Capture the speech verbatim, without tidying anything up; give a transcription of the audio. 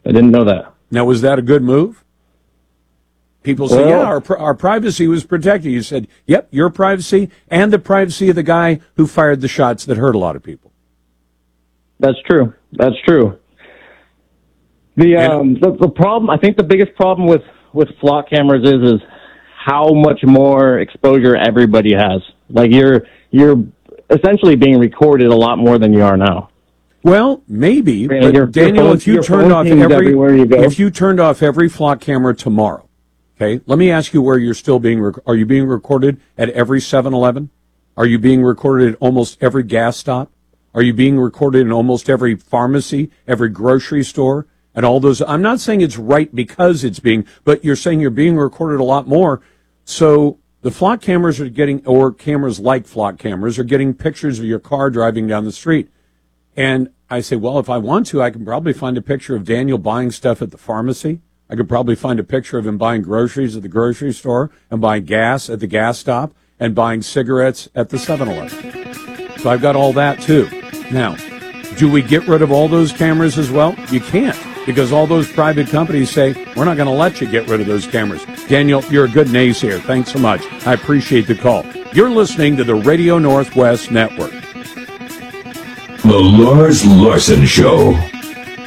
I didn't know that. Now, was that a good move? People say, well, yeah, our our privacy was protected. You said, yep, your privacy and the privacy of the guy who fired the shots that hurt a lot of people. That's true. That's true. The um the, the problem, I think the biggest problem with, with flock cameras is is how much more exposure everybody has. Like you're you're essentially being recorded a lot more than you are now. Well, maybe, but your, Daniel, your phone, if you turned off every you if you turned off every flock camera tomorrow, okay, let me ask you where you're still being rec- are you being recorded at every seven eleven? Are you being recorded at almost every gas stop? Are you being recorded in almost every pharmacy, every grocery store, and all those? I'm not saying it's right because it's being, but you're saying you're being recorded a lot more. So the flock cameras are getting, or cameras like flock cameras, are getting pictures of your car driving down the street. And I say, well, if I want to, I can probably find a picture of Daniel buying stuff at the pharmacy. I could probably find a picture of him buying groceries at the grocery store and buying gas at the gas stop and buying cigarettes at the seven eleven. So I've got all that too. Now, do we get rid of all those cameras as well? You can't, because all those private companies say, we're not going to let you get rid of those cameras. Daniel, you're a good naysayer. Thanks so much. I appreciate the call. You're listening to the Radio Northwest Network. The Lars Larson Show.